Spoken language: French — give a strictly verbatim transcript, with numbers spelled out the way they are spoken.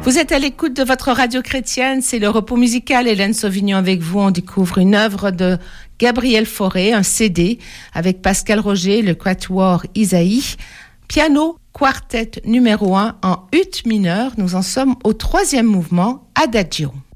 Vous êtes à l'écoute de votre radio chrétienne, c'est le repos musical. Hélène Sauvignon avec vous. On découvre une œuvre de Gabriel Fauré, un C D avec Pascal Roger, le quatuor Isaïe, piano quartet numéro un en ut mineur. Nous en sommes au troisième mouvement, Adagio.